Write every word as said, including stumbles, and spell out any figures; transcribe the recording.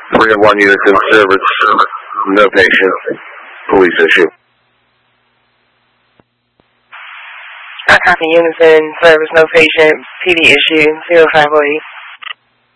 three oh one units in service, no patient, police issue. I copy units in service, no patient, P D issue, zero five oh eight.